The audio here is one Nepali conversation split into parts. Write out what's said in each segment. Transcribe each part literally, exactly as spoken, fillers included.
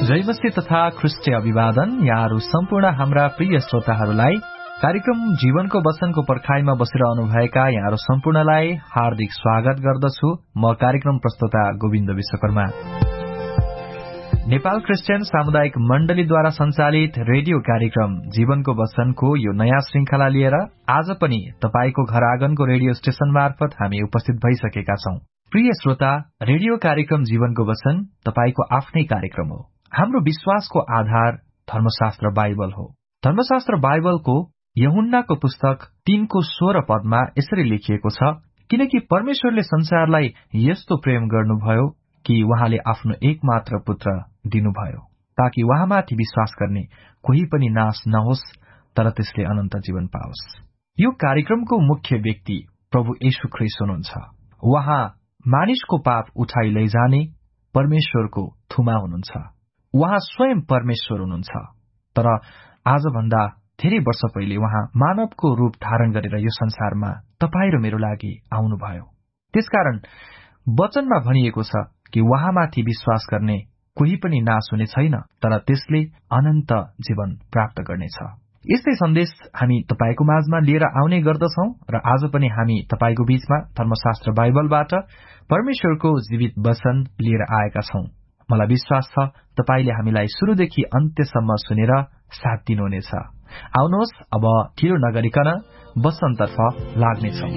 जय मसीह तथा ख्रिस्टीय अभिवादन। यहाँहरू सम्पूर्ण हाम्रा प्रिय श्रोताहरूलाई कार्यक्रम जीवनको वचनको पर्खाइमा बसिरहनु भएका यहाँहरू सम्पूर्णलाई हार्दिक स्वागत गर्दछु। म कार्यक्रम प्रस्तोता गोविन्द विश्वकर्मा। नेपाल क्रिस्चियन सामुदायिक मण्डलीद्वारा सञ्चालित रेडियो कार्यक्रम जीवनको वचनको यो नयाँ श्रृंखला लिएर आज पनि तपाईको घर आँगनको रेडियो स्टेशन मार्फत हामी उपस्थित भइसकेका छौं। प्रिय श्रोता, रेडियो कार्यक्रम जीवनको वचन तपाईको आफ्नै कार्यक्रम हो। हाम्रो विश्वासको आधार धर्मशास्त्र बाइबल हो। धर्मशास्त्र बाइबलको यूहन्नाको पुस्तक तीनको सोह्र पदमा यसरी लेखिएको छ, किनकि परमेश्वरले संसारलाई यस्तो प्रेम गर्नुभयो कि उहाँले आफ्नो एकमात्र पुत्र दिनुभयो, ताकि उहाँमाथि विश्वास गर्ने कोही पनि नाश नहोस्, तर त्यसले अनन्त जीवन पाओस्। यो कार्यक्रमको मुख्य व्यक्ति प्रभु येशू ख्रीष्ट हुनुहुन्छ। उहाँ मानिसको पाप उठाइ लैजाने परमेश्वरको थुमा हुनुहुन्छ। उहाँ स्वयं परमेश्वर हुनुहुन्छ। तर आजभन्दा धेरै वर्ष पहिले उहाँ मानवको रूप धारण गरेर यो संसारमा तपाईं र मेरो लागि आउनुभयो। त्यसकारण वचनमा भनिएको छ कि उहाँमाथि विश्वास गर्ने कोही पनि नाश हुने छैन, तर त्यसले अनन्त जीवन प्राप्त गर्नेछ। यस्तै सन्देश हामी तपाईको माझमा लिएर आउने गर्दछौं र आज पनि हामी तपाईको बीचमा धर्मशास्त्र बाइबलबाट परमेश्वरको जीवित वचन लिएर आएका छौं। मलाई विश्वास छ तपाईले हामीलाई शुरूदेखि अन्त्यसम्म सुनेर साथ दिनुहुनेछ। आउनुहोस्, अब ढिलो नगरिकन वचनतर्फ लाग्नेछौं।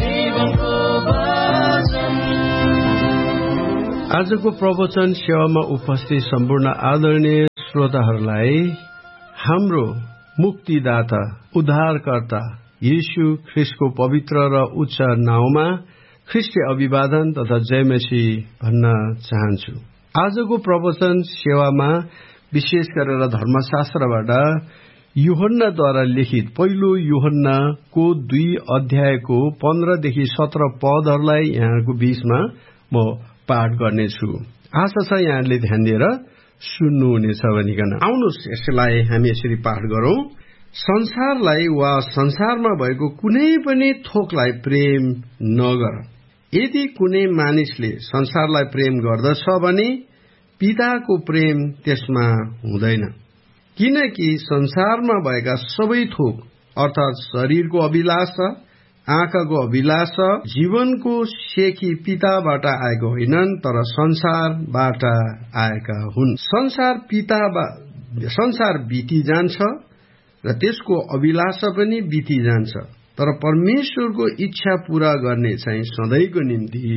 आजको प्रवचन सेवामा उपस्थित सम्पूर्ण आदरणीय श्रोताहरूलाई हाम्रो मुक्तिदाता उद्धारकर्ता येशू ख्रीष्टको पवित्र र उच्च नाउँमा ख्रीष्टीय अभिवादन तथा जय मसीह भन्न चाहन्छु। आजको प्रवचन सेवामा विशेष गरेर धर्मशास्त्रबाट यूहन्नाद्वारा लिखित पहिलो यूहन्नाको दुई अध्यायको पन्ध्रदेखि सत्र पदहरूलाई यहाँको बीचमा म पाठ गर्नेछु। आशा छ यहाँले ध्यान दिएर सुन्नुहुनेछ भनिकन। आउनुहोस्, यसलाई हामी यसरी पाठ गरौं। संसारलाई वा संसारमा भएको कुनै पनि थोकलाई प्रेम नगर। यदि कुनै मानिसले संसारलाई प्रेम गर्दछ भने पिताको प्रेम त्यसमा हुँदैन, किनकि संसारमा भएका सबै थोक अर्थात शरीरको अभिलाषा, आँखाको अभिलाषा, जीवनको सेखी पिताबाट आएको होइनन्, तर संसारबाट आएका हुन्। संसार पिता संसार बिति जान्छ र त्यसको अभिलाषा पनि बिति जान्छ, तर परमेश्वरको इच्छा पूरा गर्ने चाहिँ सधैँको निम्ति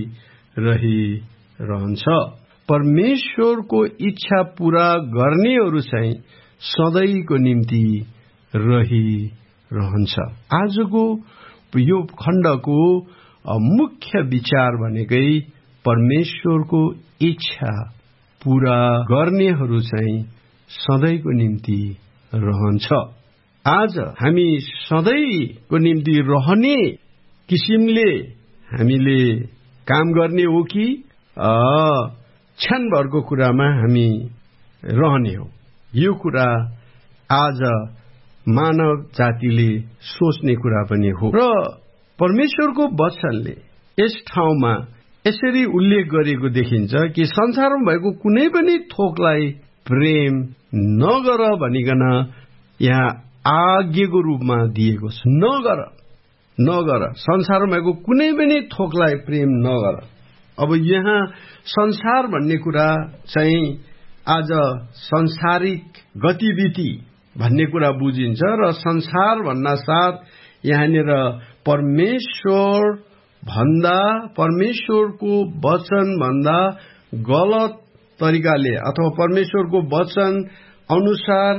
रहिरहन्छ। परमेश्वरको इच्छा पूरा गर्नेहरू चाहिँ सधैँको निम्ति रहिरहन्छ। आजको यो खण्डको मुख्य विचार भनेकै परमेश्वरको इच्छा पूरा गर्नेहरू चाहिँ सधैँको निम्ति रहन्छ। आज हामी सधैँको निम्ति रहने किसिमले हामीले काम गर्ने हो कि क्षणभरको कुरामा हामी रहने हो, यो कुरा आज मानव जातिले सोच्ने कुरा पनि हो। र परमेश्वरको वचनले यस ठाउँमा यसरी उल्लेख गरेको देखिन्छ कि संसारमा भएको कुनै पनि थोकलाई प्रेम नगर भनिकन यहाँ आज्ञाको रूपमा दिएको छ। नगर नगर संसारमा भएको कुनै पनि थोकलाई प्रेम नगर। अब यहाँ संसार भन्ने कुरा चाहिँ आज संसारिक गतिविधि भन्ने कुरा बुझिन्छ र संसार भन्ना साथ यहाँनिर परमेश्वर भन्दा, परमेश्वरको वचन भन्दा गलत तरिकाले अथवा परमेश्वरको वचन अनुसार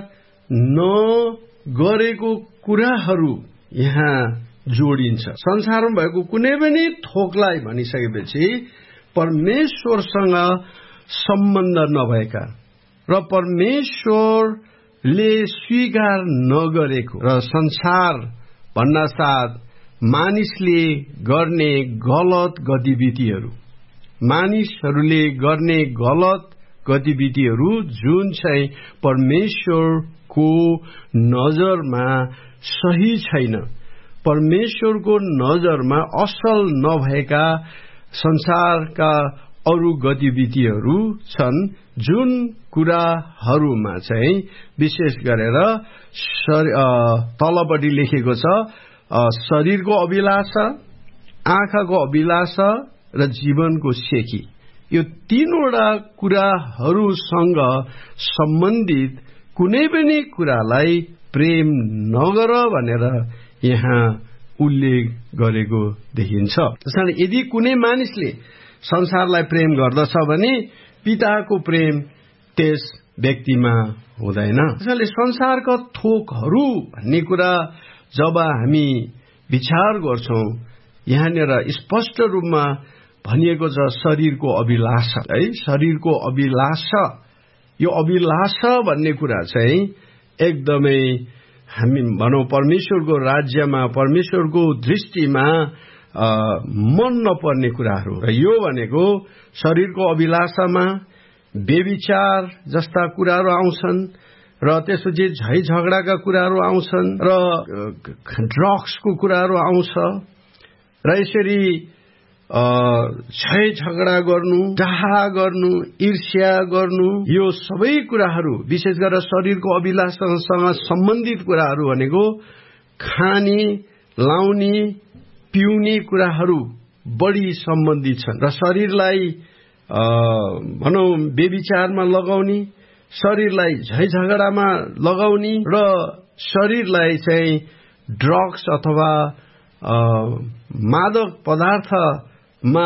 नगरेको कुराहरू यहाँ जोडिन्छ। संसारमा भएको कुनै पनि थोकलाई भनिसकेपछि परमेश्वरसँग सम्बन्ध नभएका र परमेश्वरले स्वीकार नगरेको र संसार भन्ना साथ मानिसले गर्ने गलत गतिविधिहरू, मानिसहरूले गर्ने गलत गतिविधिहरू जुन चाहिँ परमेश्वरको नजरमा सही छैन, परमेश्वरको नजरमा असल नभएका संसारका अरू गतिविधिहरू छन् जुन कुराहरूमा चाहिँ विशेष गरेर तलपट्टि लेखेको छ शरीरको अभिलाषा, आँखाको अभिलाषा र जीवनको सेकी। यो तीनवटा कुराहरूसँग सम्बन्धित कुनै पनि कुरालाई प्रेम नगर भनेर यहाँ उल्लेख गरेको देखिन्छ। त्यसैले यदि कुनै मानिसले संसारलाई प्रेम गर्दछ भने पिताको प्रेम त्यस व्यक्तिमा हुँदैन। त्यसैले संसारका थोकहरू भन्ने कुरा जब हामी विचार गर्छौं, यहाँनिर स्पष्ट रूपमा भनिएको छ शरीरको अभिलाषा है। शरीरको अभिलाषा, यो अभिलाषा भन्ने कुरा चाहिँ एकदमै हामी भनौं परमेश्वरको राज्यमा, परमेश्वरको दृष्टिमा मन नपर्ने कुराहरू। र यो भनेको शरीरको अभिलाषामा व्यभिचार जस्ता कुराहरू आउँछन्, र त्यसपछि झै झगडाका कुराहरू आउँछन्, र ड्रग्सको कुराहरू आउँछ, र यसरी झै झगडा गर्नु, डाहा गर्नु, ईर्ष्या गर्नु, यो सबै कुराहरू विशेष गरेर शरीरको अभिलाषासँग सम्बन्धित कुराहरू भनेको खाने, लाउने, पिउने कुराहरू बढी सम्बन्धित छन्। र शरीरलाई भनौं व्यभिचारमा लगाउने, शरीरलाई झै झगडामा लगाउने, र शरीरलाई चाहिँ ड्रग्स अथवा मादक पदार्थमा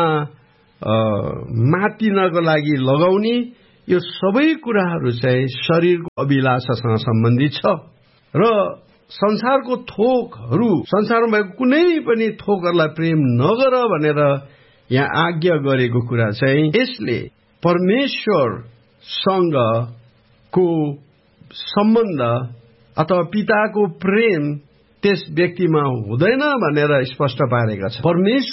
मातिनको लागि लगाउने, यो सबै कुराहरू चाहिँ शरीरको अभिलाषासँग सम्बन्धित छ। र संसारको थोकहरू, संसारमा भएको कुनै पनि थोकहरूलाई प्रेम नगर भनेर यहाँ आज्ञा गरेको कुरा चाहिँ यसले परमेश्वरसँगको सम्बन्ध अथवा पिताको प्रेम त्यस व्यक्तिमा हुँदैन भनेर स्पष्ट पारेका छ।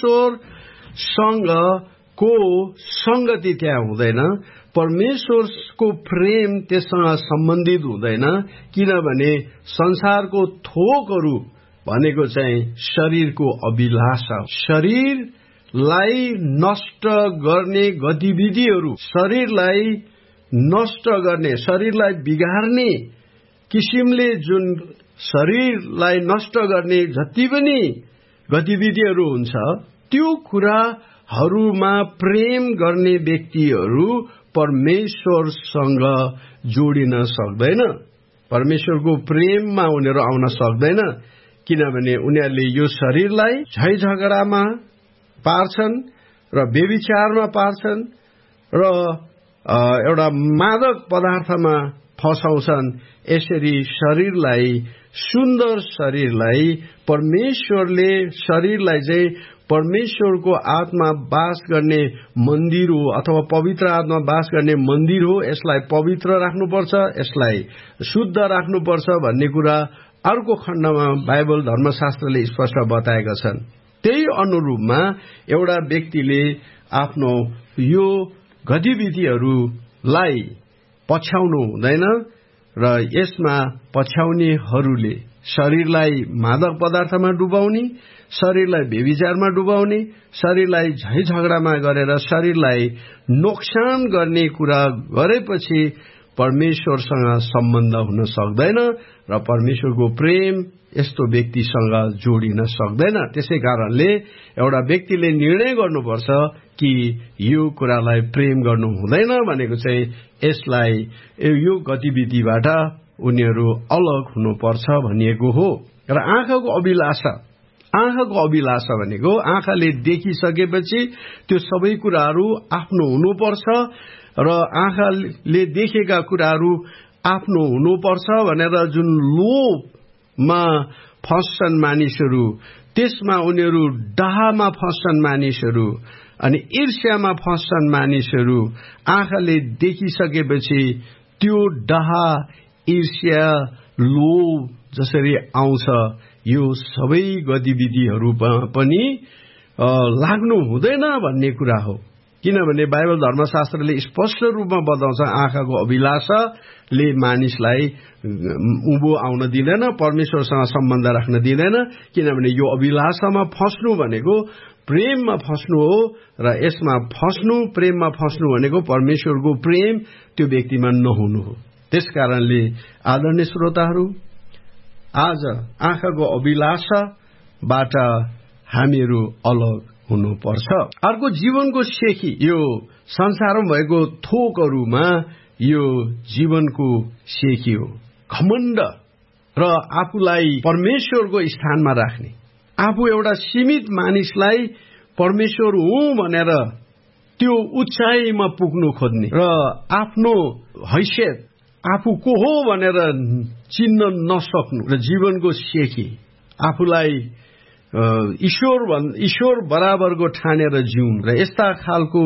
परमेश्वरसँगको संगति त्यहाँ हुँदैन, परमेश्वरको प्रेम त्यससँग सम्बन्धित हुँदैन, किनभने संसारको थोकहरू भनेको चाहिँ शरीरको अभिलाषा, शरीरलाई नष्ट गर्ने गतिविधिहरू, शरीरलाई नष्ट गर्ने, शरीरलाई बिगार्ने किसिमले जुन शरीरलाई नष्ट गर्ने जति पनि गतिविधिहरू हुन्छ, त्यो कुराहरूमा प्रेम गर्ने व्यक्तिहरू परमेश्वरसँग जोडिन सक्दैन, परमेश्वरको प्रेममा उनीहरू आउन सक्दैन, किनभने उनीहरूले यो शरीरलाई झै झगडामा पार्छन् र व्यभिचारमा पार्छन् र एउटा मादक पदार्थमा फसाउँछन्। यसरी शरीरलाई, सुन्दर शरीरलाई परमेश्वरले शरीरलाई चाहिँ परमेश्वरको आत्मा वास गर्ने मन्दिर हो अथवा पवित्र आत्मा वास गर्ने मन्दिर हो, यसलाई पवित्र राख्नुपर्छ, यसलाई शुद्ध राख्नुपर्छ भन्ने कुरा अर्को खण्डमा बाइबल धर्मशास्त्रले स्पष्ट बताएका छन्। त्यही अनुरूपमा एउटा व्यक्तिले आफ्नो यो गतिविधिहरूलाई पछ्याउनु हुँदैन, र यसमा पछ्याउनेहरूले शरीरलाई मादक पदार्थमा डुबाउने, शरीरलाई व्यभिचारमा डुबाउने, शरीरलाई झै झगडामा गरेर शरीरलाई नोक्सान गर्ने कुरा गरेपछि परमेश्वरसँग सम्बन्ध हुन सक्दैन र परमेश्वरको प्रेम यस्तो व्यक्तिसँग जोडिन सक्दैन। त्यसै कारणले एउटा व्यक्तिले निर्णय गर्नुपर्छ कि यो कुरालाई प्रेम गर्नु हुँदैन भनेको चाहिँ यसलाई यो गतिविधिबाट उनीहरू अलग हुनुपर्छ भनिएको हो। र आँखाको अभिलाषा, आँखाको अभिलाषा भनेको आँखाले देखिसकेपछि त्यो सबै कुराहरू आफ्नो हुनुपर्छ र आँखाले देखेका कुराहरू आफ्नो हुनुपर्छ भनेर जुन लोभमा फस्छन् मानिसहरू, त्यसमा उनीहरू डाहामा फस्छन् मानिसहरू, अनि ईर्ष्यामा फस्छन् मानिसहरू। आँखाले देखिसकेपछि त्यो डाहा, ईर्ष्या, लोभ जसरी आउँछ, यो सबै गतिविधिहरू पनि लाग्नु हुँदैन भन्ने कुरा हो। किनभने बाइबल धर्मशास्त्रले स्पष्ट रूपमा बताउँछ आँखाको अभिलाषाले मानिसलाई उँभो आउन दिँदैन, परमेश्वरसँग सम्बन्ध राख्न दिँदैन। किनभने यो अभिलाषामा फस्नु भनेको प्रेममा फस्नु हो, र यसमा फस्नु, प्रेममा फस्नु भनेको परमेश्वरको प्रेम त्यो व्यक्तिमा नहुनु हो। त्यसकारणले आदरणीय श्रोताहरू, आज आँखाको अभिलाषाबाट हामीहरू अलग हुनुपर्छ। अर्को जीवनको सेखी, यो संसारमा भएको थोकहरूमा यो जीवनको सेखी हो घमण्ड र आफूलाई परमेश्वरको स्थानमा राख्ने। आफू एउटा सीमित मानिसलाई परमेश्वर हुँ भनेर त्यो उचाइमा पुग्नु खोज्ने र आफ्नो हैसियत आफू को हो भनेर चिन्न नसक्नु र जीवनको सेखी आफूलाई ईश्वर ईश्वर बराबरको ठानेर जिउनु र यस्ता खालको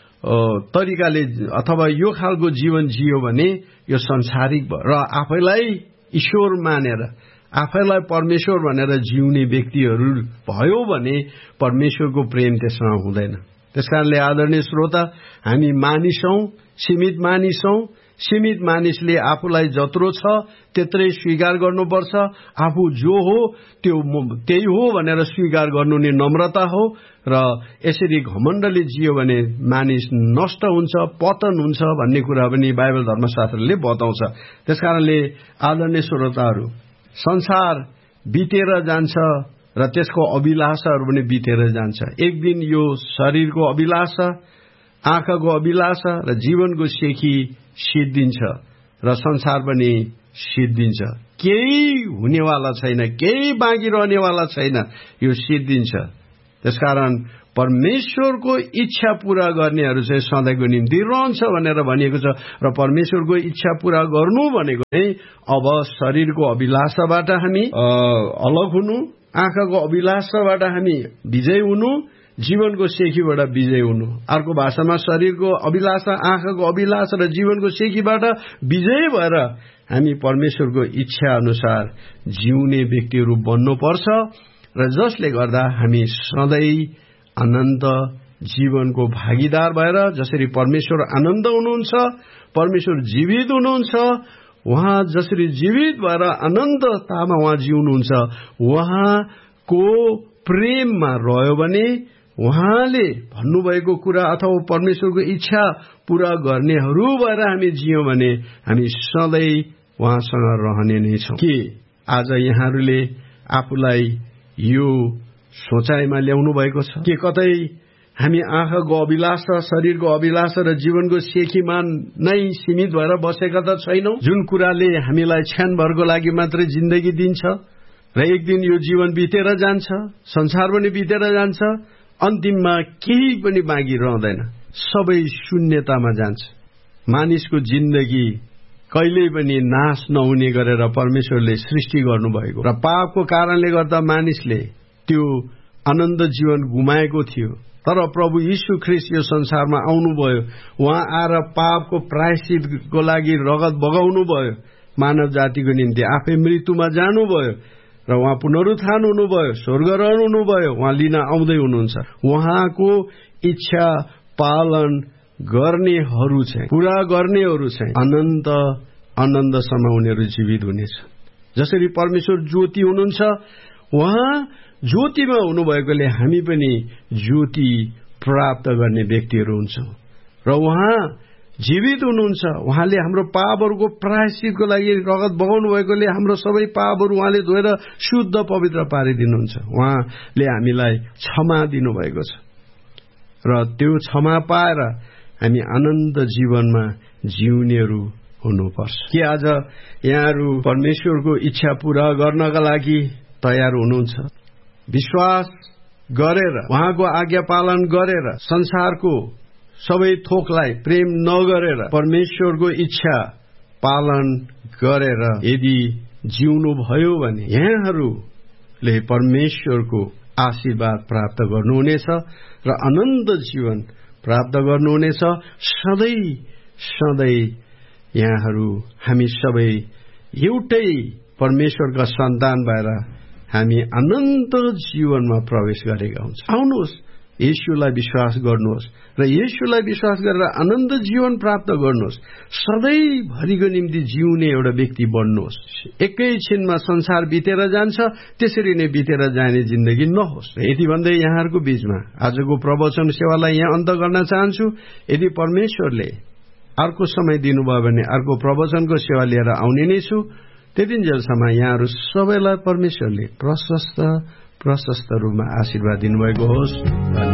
तरिकाले अथवा यो खालको जीवन जियो भने यो संसारिक र आफैलाई ईश्वर मानेर आफैलाई परमेश्वर भनेर जिउने व्यक्तिहरू भयो भने परमेश्वरको प्रेम त्यसमा हुँदैन। त्यसकारणले आदरणीय श्रोता, हामी मानिसौं, सीमित मानिसौं। सीमित मानिसले आफूलाई जत्रो छ त्यत्रै स्वीकार गर्नुपर्छ। आफू जो हो त्यो त्यही हो भनेर स्वीकार गर्नु नै नम्रता हो। र यसरी घमण्डले जियो भने मानिस नष्ट हुन्छ, पतन हुन्छ भन्ने कुरा पनि बाइबल धर्मशास्त्रले बताउँछ। त्यसकारणले आदरणीय श्रोताहरू, संसार बितेर जान्छ र त्यसको अभिलाषाहरू पनि बितेर जान्छ। एक दिन यो शरीरको अभिलाषा, आँखाको अभिलाषा र जीवनको सेखी सिद्धिन्छ र संसार पनि सिद्धिन्छ। केही हुनेवाला छैन, केही बाँकी रहनेवाला छैन, यो सिद्धिन्छ। त्यसकारण परमेश्वरको इच्छा पूरा गर्नेहरू चाहिँ सधैँको निम्ति रहन्छ भनेर भनिएको छ। र परमेश्वरको इच्छा पूरा गर्नु भनेको चाहिँ अब शरीरको अभिलाषाबाट हामी अलग हुनु, आँखाको अभिलाषाबाट हामी विजय हुनु, जीवनको सेखीबाट विजय हुनु। अर्को भाषामा शरीरको अभिलाषा, आँखाको अभिलाषा र जीवनको सेखीबाट विजय भएर हामी परमेश्वरको इच्छा अनुसार जिउने व्यक्तिहरू बन्नुपर्छ र जसले गर्दा हामी सधैँ अनन्त जीवनको भागीदार भएर, जसरी परमेश्वर आनन्द हुनुहुन्छ, परमेश्वर जीवित हुनुहुन्छ, उहाँ जसरी जीवित भएर अनन्ततामा उहाँ जिउनुहुन्छ, उहाँको प्रेममा रह्यो भने उहाँले भन्नुभएको कुरा अथवा परमेश्वरको इच्छा पूरा गर्नेहरू भएर हामी जियौँ भने हामी सधैँ उहाँसँग रहने नै छौँ। के आज यहाँहरूले आफूलाई यो सोचाइमा ल्याउनु भएको छ कि कतै हामी आँखाको अभिलाषा, शरीरको अभिलाषा र जीवनको सेखीमा नै सीमित भएर बसेका त छैनौं, जुन कुराले हामीलाई क्षणभरको लागि मात्रै जिन्दगी दिन्छ र एक दिन यो जीवन बितेर जान्छ, संसार पनि बितेर जान्छ, अन्तिममा केही पनि बाँकी रहँदैन, सबै शून्यतामा जान्छ। मानिसको जिन्दगी कहिल्यै पनि नाश नहुने गरेर परमेश्वरले सृष्टि गर्नुभएको र पापको कारणले गर्दा मानिसले त्यो आनन्द जीवन गुमाएको थियो। तर प्रभु यीशु ख्रीष्ट यो संसारमा आउनुभयो, उहाँ आएर पापको प्रायश्चितको लागि रगत बगाउनु भयो, मानव जातिको निम्ति आफै मृत्युमा जानुभयो र उहाँ पुनरुत्थान हुनुभयो, स्वर्ग रहनुभयो, उहाँ लिन आउँदै हुनुहुन्छ। उहाँको इच्छा पालन गर्नेहरू चाहिँ, पूरा गर्नेहरू चाहिँ अनन्त आनन्दसम्म उनीहरू जीवित हुनेछ। जसरी परमेश्वर ज्योति हुनुहुन्छ, उहाँ ज्योतिमा हुनुभएकोले हामी पनि ज्योति प्राप्त गर्ने व्यक्तिहरू हुन्छौँ र उहाँ जीवित हुनुहुन्छ। उहाँले हाम्रो पापहरूको प्रायश्चितको लागि रगत बगाउनु भएकोले हाम्रो सबै पापहरू उहाँले धोएर शुद्ध पवित्र पारिदिनुहुन्छ। उहाँले हामीलाई क्षमा दिनुभएको छ र त्यो क्षमा पाएर हामी आनन्द जीवनमा जिउनेहरू हुनुपर्छ। के आज यहाँहरू परमेश्वरको इच्छा पूरा गर्नका लागि तयार हुनुहुन्छ? विश्वास गरेर, उहाँको आज्ञा पालन गरेर, संसारको सबै थोकलाई प्रेम नगरेर परमेश्वरको इच्छा पालन गरेर यदि जिउनु भयो भने यहाँहरूले परमेश्वरको आशीर्वाद प्राप्त गर्नुहुनेछ र अनन्त जीवन प्राप्त गर्नुहुनेछ। सधैँ सधैँ यहाँहरू हामी सबै एउटै परमेश्वरका सन्तान भएर हामी अनन्त जीवनमा प्रवेश गरेका हुन्छौँ। आउनुहोस्, येशूलाई विश्वास गर्नुहोस् र येशूलाई विश्वास गरेर आनन्द जीवन प्राप्त गर्नुहोस्। सधैँभरिको निम्ति जिउने एउटा व्यक्ति बन्नुहोस्। एकैछिनमा संसार बितेर जान्छ, त्यसरी नै बितेर जाने जिन्दगी नहोस्। यति भन्दै यहाँहरूको बीचमा आजको प्रवचन सेवालाई यहाँ अन्त गर्न चाहन्छु। यदि परमेश्वरले अर्को समय दिनुभयो भने अर्को प्रवचनको सेवा लिएर आउने नै छु। त्यतिन्जेलसम्म यहाँहरू सबैलाई परमेश्वरले प्रशस्त प्रशस्त रूपमा आशीर्वाद दिनुभएको होस्।